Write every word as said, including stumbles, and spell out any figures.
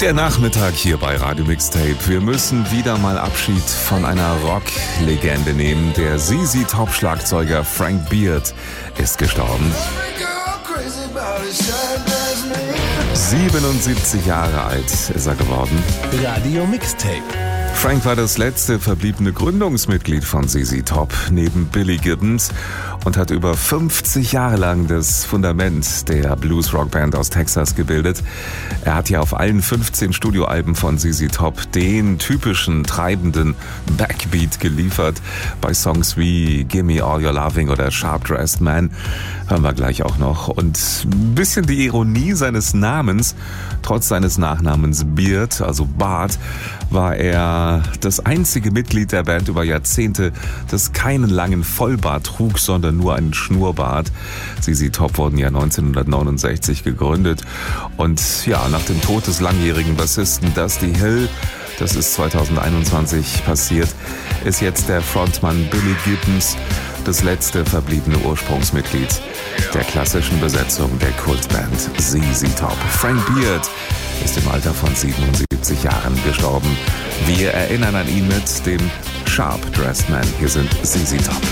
Der Nachmittag hier bei Radio Mixtape. Wir müssen wieder mal Abschied von einer Rock-Legende nehmen. Der Z Z Top-Schlagzeuger Frank Beard ist gestorben. siebenundsiebzig Jahre alt ist er geworden. Radio Mixtape. Frank war das letzte verbliebene Gründungsmitglied von Z Z Top neben Billy Gibbons und hat über fünfzig Jahre lang das Fundament der Blues-Rock-Band aus Texas gebildet. Er hat ja auf allen fünfzehn Studioalben von Z Z Top den typischen treibenden Backbeat geliefert. Bei Songs wie Gimme All Your Loving oder Sharp Dressed Man hören wir gleich auch noch. Und ein bisschen die Ironie seines Namens, trotz seines Nachnamens Beard, also Bart, war er das einzige Mitglied der Band über Jahrzehnte, das keinen langen Vollbart trug, sondern nur einen Schnurrbart. Z Z Top wurden ja neunzehnhundertneunundsechzig gegründet und ja, nach dem Tod des langjährigen Bassisten Dusty Hill, das ist zweitausendeinundzwanzig passiert, ist jetzt der Frontmann Billy Gibbons das letzte verbliebene Ursprungsmitglied der klassischen Besetzung der Kultband Z Z Top. Frank Beard ist im Alter von siebenundsiebzig Jahren gestorben. Wir erinnern an ihn mit dem Sharp Dressed Man. Hier sind Z Z Top.